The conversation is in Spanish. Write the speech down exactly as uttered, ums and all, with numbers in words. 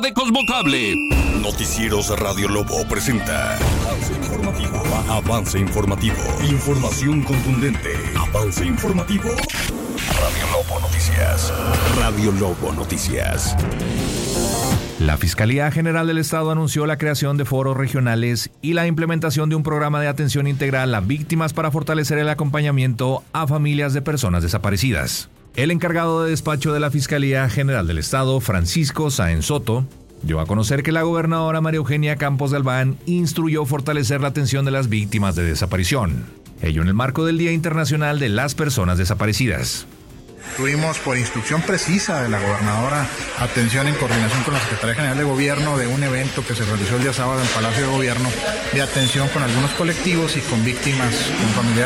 de Cosmocable. Noticieros Radio Lobo presenta Avance Informativo. Avance Informativo. Información contundente. Avance Informativo. Radio Lobo Noticias. Radio Lobo Noticias. La Fiscalía General del Estado anunció la creación de foros regionales y la implementación de un programa de atención integral a víctimas para fortalecer el acompañamiento a familias de personas desaparecidas. El encargado de despacho de la Fiscalía General del Estado, Francisco Sáenz Soto, dio a conocer que la gobernadora María Eugenia Campos de Albán instruyó fortalecer la atención de las víctimas de desaparición, ello en el marco del Día Internacional de las Personas Desaparecidas. Tuvimos por instrucción precisa de la gobernadora atención en coordinación con la Secretaría General de Gobierno de un evento que se realizó el día sábado en Palacio de Gobierno de atención con algunos colectivos y con víctimas, con familiares